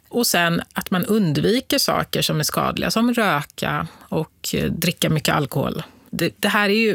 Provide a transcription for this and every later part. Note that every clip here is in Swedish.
Och sen att man undviker saker som är skadliga, som röka och dricka mycket alkohol. Det här är ju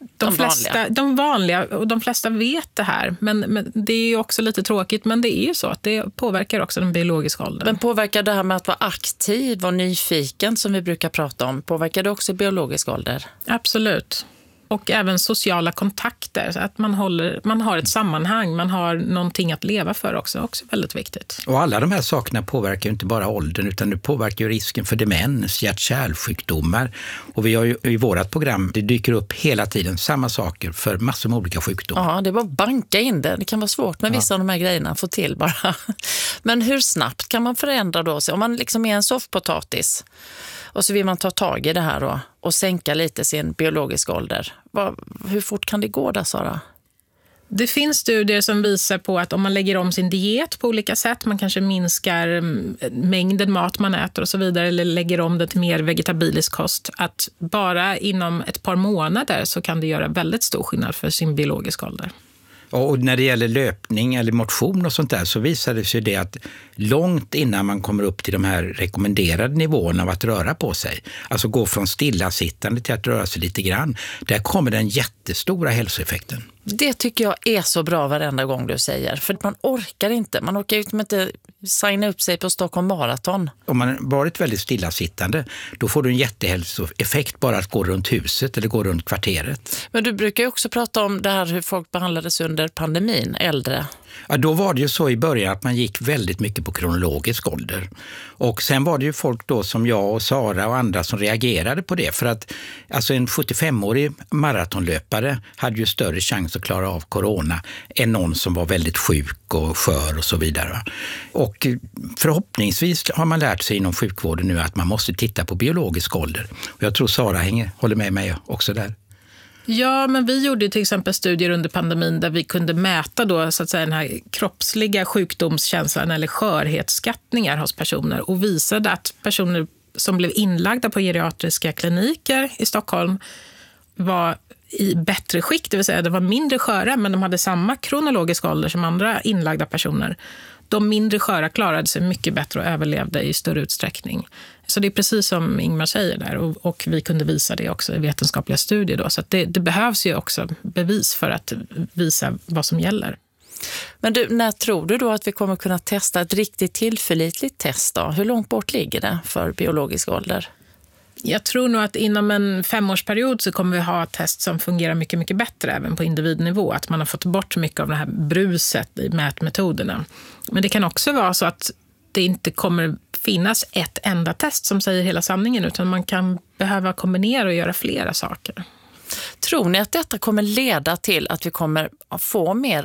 de vanliga, och de flesta vet det här. Men det är ju också lite tråkigt, men det är ju så att det påverkar också den biologiska åldern. Men påverkar det här med att vara aktiv och nyfiken som vi brukar prata om, påverkar det också biologisk ålder? Absolut. Och även sociala kontakter, så att man har ett sammanhang, man har någonting att leva för också väldigt viktigt. Och alla de här sakerna påverkar ju inte bara åldern, utan det påverkar ju risken för demens, hjärt-kärlsjukdomar. Och vi har ju i vårat program, det dyker upp hela tiden samma saker för massor med olika sjukdomar. Ja, det är bara att banka in det. Det kan vara svårt med vissa av de här grejerna, få till bara. Men hur snabbt kan man förändra då? Om man liksom är en soffpotatis och så vill man ta tag i det här då och sänka lite sin biologiska ålder. Hur fort kan det gå där, Sara? Det finns studier som visar på att om man lägger om sin diet på olika sätt, man kanske minskar mängden mat man äter och så vidare, eller lägger om det till mer vegetabilisk kost, att bara inom ett par månader så kan det göra väldigt stor skillnad för sin biologiska ålder. Och när det gäller löpning eller motion och sånt där, så visar det sig det att långt innan man kommer upp till de här rekommenderade nivåerna av att röra på sig, alltså gå från stillasittande till att röra sig lite grann, där kommer den jättestora hälsoeffekten. Det tycker jag är så bra varenda gång du säger. För man orkar ju inte signa upp sig på Stockholm Marathon. Om man varit väldigt stillasittande, då får du en jättehälsoeffekt bara att gå runt huset eller gå runt kvarteret. Men du brukar ju också prata om det här hur folk behandlades under pandemin, äldre. Ja, då var det ju så i början att man gick väldigt mycket på kronologisk ålder. Och sen var det ju folk då som jag och Sara och andra som reagerade på det. För att alltså en 75-årig maratonlöpare hade ju större chans att klara av corona än någon som var väldigt sjuk och skör och så vidare. Och förhoppningsvis har man lärt sig inom sjukvården nu att man måste titta på biologisk ålder. Och jag tror Sara håller med mig också där. Ja, men vi gjorde till exempel studier under pandemin där vi kunde mäta då, så att säga, den här kroppsliga sjukdomskänslan eller skörhetsskattningar hos personer, och visade att personer som blev inlagda på geriatriska kliniker i Stockholm var i bättre skick, det vill säga det var mindre sköra, men de hade samma kronologiska ålder som andra inlagda personer. De mindre sköra klarade sig mycket bättre och överlevde i större utsträckning. Så det är precis som Ingmar säger där, och vi kunde visa det också i vetenskapliga studier då. Så att det behövs ju också bevis för att visa vad som gäller. Men du, när tror du då att vi kommer kunna testa ett riktigt tillförlitligt test då? Hur långt bort ligger det för biologisk ålder? Jag tror nog att inom en 5-årsperiod så kommer vi ha ett test som fungerar mycket, mycket bättre även på individnivå. Att man har fått bort mycket av det här bruset i mätmetoderna. Men det kan också vara så att det inte kommer finnas ett enda test som säger hela sanningen, utan man kan behöva kombinera och göra flera saker. Tror ni att detta kommer leda till att vi kommer att få mer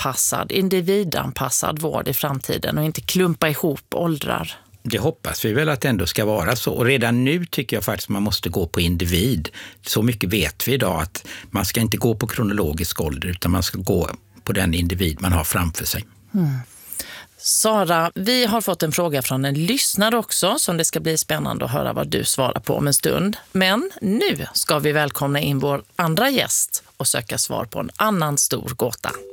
individanpassad vård i framtiden och inte klumpa ihop åldrar? Det hoppas vi väl att det ändå ska vara så. Och redan nu tycker jag faktiskt att man måste gå på individ. Så mycket vet vi idag att man ska inte gå på kronologisk ålder, utan man ska gå på den individ man har framför sig. Sara, vi har fått en fråga från en lyssnare också som det ska bli spännande att höra vad du svarar på om en stund. Men nu ska vi välkomna in vår andra gäst och söka svar på en annan stor gåta.